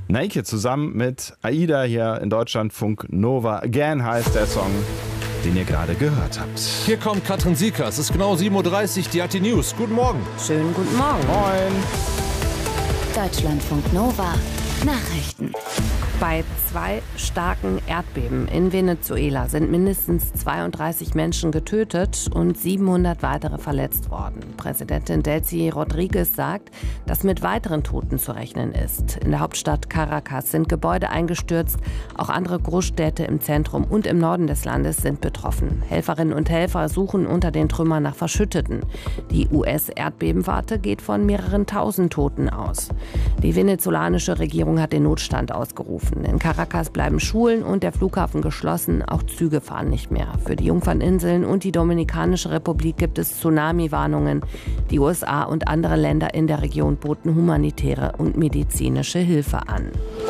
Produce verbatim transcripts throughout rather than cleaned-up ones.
Naked zusammen mit Aida hier in Deutschlandfunk Nova. Again heißt der Song, den ihr gerade gehört habt. Hier kommt Katrin Sieker. Es ist genau sieben Uhr dreißig, die hat die News. Guten Morgen. Schönen guten Morgen. Moin. Deutschlandfunk Nova. Nachrichten. Bei zwei starken Erdbeben in Venezuela sind mindestens zweiunddreißig Menschen getötet und siebenhundert weitere verletzt worden. Präsidentin Delcy Rodriguez sagt, dass mit weiteren Toten zu rechnen ist. In der Hauptstadt Caracas sind Gebäude eingestürzt. Auch andere Großstädte im Zentrum und im Norden des Landes sind betroffen. Helferinnen und Helfer suchen unter den Trümmern nach Verschütteten. Die U S-Erdbebenwarte geht von mehreren tausend Toten aus. Die venezolanische Regierung hat den Notstand ausgerufen. In Caracas bleiben Schulen und der Flughafen geschlossen. Auch Züge fahren nicht mehr. Für die Jungferninseln und die Dominikanische Republik gibt es Tsunami-Warnungen. Die U S A und andere Länder in der Region boten humanitäre und medizinische Hilfe an.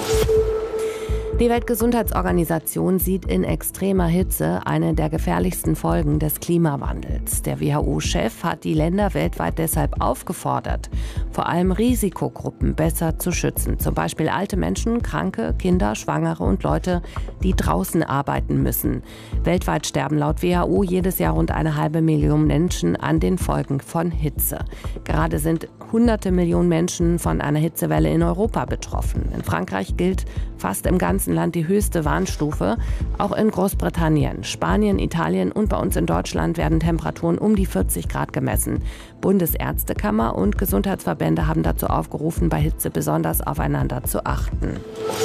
Die Weltgesundheitsorganisation sieht in extremer Hitze eine der gefährlichsten Folgen des Klimawandels. Der W H O-Chef hat die Länder weltweit deshalb aufgefordert, vor allem Risikogruppen besser zu schützen. Zum Beispiel alte Menschen, Kranke, Kinder, Schwangere und Leute, die draußen arbeiten müssen. Weltweit sterben laut W H O jedes Jahr rund eine halbe Million Menschen an den Folgen von Hitze. Gerade sind hunderte Millionen Menschen von einer Hitzewelle in Europa betroffen. In Frankreich gilt fast im ganzen Land die höchste Warnstufe. Auch in Großbritannien, Spanien, Italien und bei uns in Deutschland werden Temperaturen um die vierzig Grad gemessen. Bundesärztekammer und Gesundheitsverbände haben dazu aufgerufen, bei Hitze besonders aufeinander zu achten.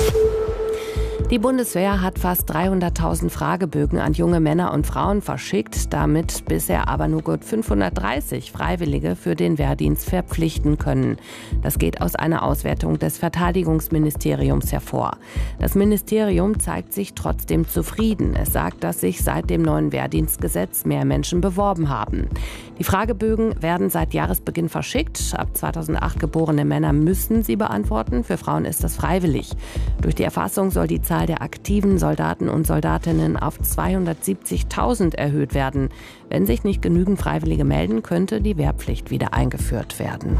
Die Bundeswehr hat fast dreihunderttausend Fragebögen an junge Männer und Frauen verschickt, damit bisher aber nur gut fünfhundertdreißig Freiwillige für den Wehrdienst verpflichten können. Das geht aus einer Auswertung des Verteidigungsministeriums hervor. Das Ministerium zeigt sich trotzdem zufrieden. Es sagt, dass sich seit dem neuen Wehrdienstgesetz mehr Menschen beworben haben. Die Fragebögen werden seit Jahresbeginn verschickt. Ab zweitausendacht geborene Männer müssen sie beantworten. Für Frauen ist das freiwillig. Durch die Erfassung soll die Zahl der aktiven Soldaten und Soldatinnen auf zweihundertsiebzigtausend erhöht werden. Wenn sich nicht genügend Freiwillige melden, könnte die Wehrpflicht wieder eingeführt werden.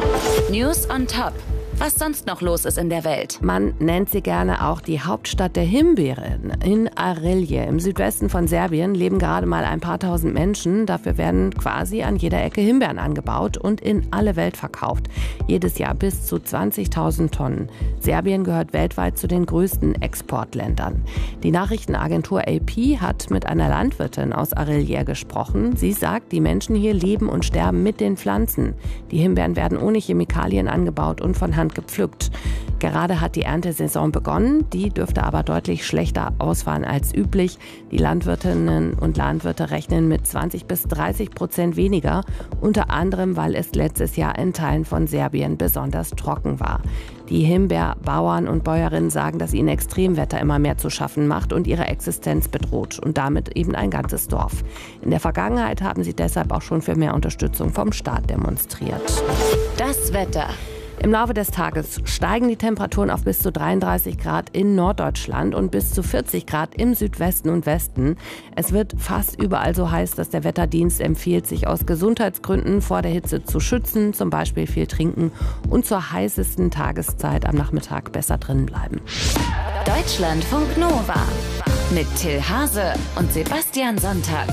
News on top. Was sonst noch los ist in der Welt. Man nennt sie gerne auch die Hauptstadt der Himbeeren. In Arilje im Südwesten von Serbien leben gerade mal ein paar tausend Menschen. Dafür werden quasi an jeder Ecke Himbeeren angebaut und in alle Welt verkauft. Jedes Jahr bis zu zwanzigtausend Tonnen. Serbien gehört weltweit zu den größten Exportländern. Die Nachrichtenagentur A P hat mit einer Landwirtin aus Arilje gesprochen. Sie sagt, die Menschen hier leben und sterben mit den Pflanzen. Die Himbeeren werden ohne Chemikalien angebaut und von Hand gepflückt. Gerade hat die Erntesaison begonnen, die dürfte aber deutlich schlechter ausfallen als üblich. Die Landwirtinnen und Landwirte rechnen mit zwanzig bis dreißig Prozent weniger, unter anderem, weil es letztes Jahr in Teilen von Serbien besonders trocken war. Die Himbeerbauern und Bäuerinnen sagen, dass ihnen Extremwetter immer mehr zu schaffen macht und ihre Existenz bedroht und damit eben ein ganzes Dorf. In der Vergangenheit haben sie deshalb auch schon für mehr Unterstützung vom Staat demonstriert. Das Wetter. Im Laufe des Tages steigen die Temperaturen auf bis zu dreiunddreißig Grad in Norddeutschland und bis zu vierzig Grad im Südwesten und Westen. Es wird fast überall so heiß, dass der Wetterdienst empfiehlt, sich aus Gesundheitsgründen vor der Hitze zu schützen, zum Beispiel viel trinken und zur heißesten Tageszeit am Nachmittag besser drin bleiben. Deutschlandfunk Nova mit Till Hase und Sebastian Sonntag.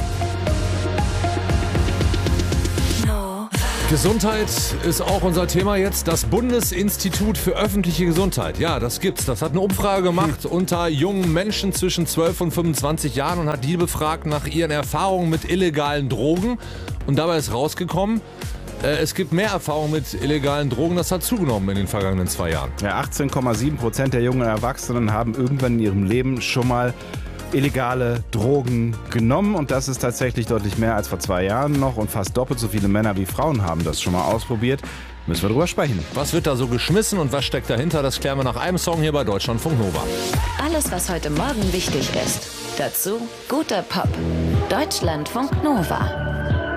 Gesundheit ist auch unser Thema jetzt. Das Bundesinstitut für öffentliche Gesundheit. Ja, das gibt's. Das hat eine Umfrage gemacht hm. unter jungen Menschen zwischen zwölf und fünfundzwanzig Jahren und hat die befragt nach ihren Erfahrungen mit illegalen Drogen. Und dabei ist rausgekommen, äh, es gibt mehr Erfahrung mit illegalen Drogen. Das hat zugenommen in den vergangenen zwei Jahren. Ja, achtzehn Komma sieben Prozent der jungen Erwachsenen haben irgendwann in ihrem Leben schon mal illegale Drogen genommen und das ist tatsächlich deutlich mehr als vor zwei Jahren noch und fast doppelt so viele Männer wie Frauen haben das schon mal ausprobiert. Müssen wir drüber sprechen. Was wird da so geschmissen und was steckt dahinter? Das klären wir nach einem Song hier bei Deutschlandfunk Nova. Alles, was heute Morgen wichtig ist. Dazu guter Pop. Deutschlandfunk Nova.